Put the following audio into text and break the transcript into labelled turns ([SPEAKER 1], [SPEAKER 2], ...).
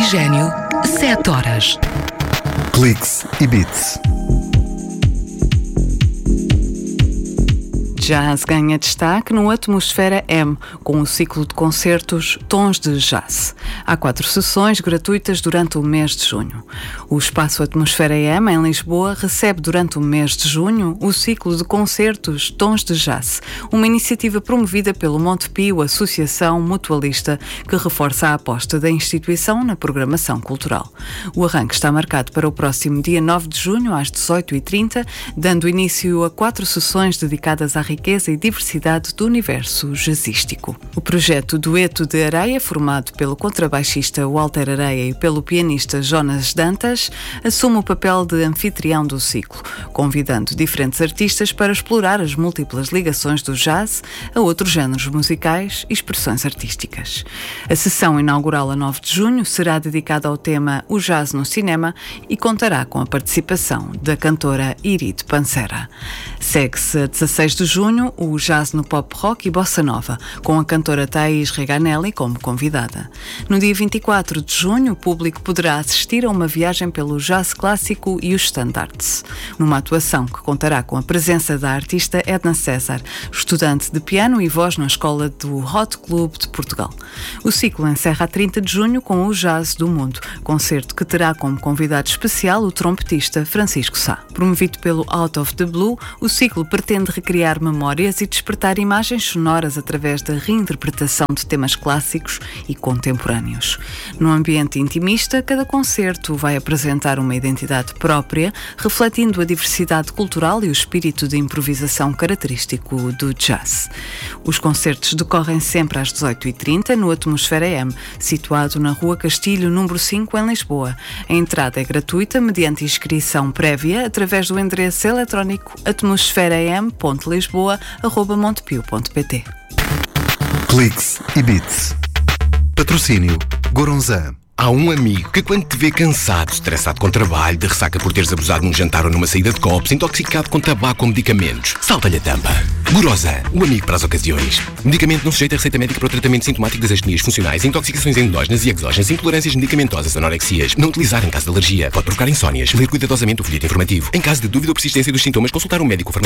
[SPEAKER 1] Oxigênio, 7 horas.
[SPEAKER 2] Cliques e Beats.
[SPEAKER 3] Jazz ganha destaque no Atmosfera M, com o ciclo de concertos Tons de Jazz. Há 4 sessões gratuitas durante o mês de junho. O Espaço Atmosfera M, em Lisboa, recebe durante o mês de junho o ciclo de concertos Tons de Jazz, uma iniciativa promovida pelo Montepio Associação Mutualista, que reforça a aposta da instituição na programação cultural. O arranque está marcado para o próximo dia 9 de junho, às 18h30, dando início a 4 sessões dedicadas à riqueza e diversidade do universo jazzístico. O projeto Dueto de Areia, formado pelo contrabaixista Walter Areia e pelo pianista Jonas Dantas, assume o papel de anfitrião do ciclo, convidando diferentes artistas para explorar as múltiplas ligações do jazz a outros géneros musicais e expressões artísticas. A sessão inaugural a 9 de junho será dedicada ao tema O Jazz no Cinema e contará com a participação da cantora Irit Pancera. Segue-se a 16 de junho o Jazz no Pop Rock e Bossa Nova, com a cantora Thaís Reganelli como convidada. No dia 24 de junho, o público poderá assistir a uma viagem pelo jazz clássico e os standards, numa atuação que contará com a presença da artista Edna César, estudante de piano e voz na escola do Hot Club de Portugal. O ciclo encerra a 30 de junho com o Jazz do Mundo, concerto que terá como convidado especial o trompetista Francisco Sá. Promovido pelo Out of the Blue, o ciclo pretende recriar memórias e despertar imagens sonoras através da reinterpretação de temas clássicos e contemporâneos. Num ambiente intimista, cada concerto vai apresentar uma identidade própria, refletindo a diversidade cultural e o espírito de improvisação característico do jazz. Os concertos decorrem sempre às 18h30 no Atmosfera M, situado na Rua Castilho, número 5, em Lisboa. A entrada é gratuita mediante inscrição prévia através do endereço eletrónico atmosferaem.lisboa@montepio.pt.
[SPEAKER 2] Cliques e Beats. Patrocínio Goronzan.
[SPEAKER 4] Há um amigo que, quando te vê cansado, estressado com trabalho, de ressaca por teres abusado num jantar ou numa saída de copos, intoxicado com tabaco ou medicamentos, salta-lhe a tampa. Gorosan, o amigo para as ocasiões. Medicamento não sujeito a receita médica para o tratamento sintomático das astenias funcionais, intoxicações endógenas e exógenas, intolerâncias medicamentosas, anorexias. Não utilizar em caso de alergia. Pode provocar insónias. Ler cuidadosamente o folheto informativo. Em caso de dúvida ou persistência dos sintomas, consultar um médico farmacêutico.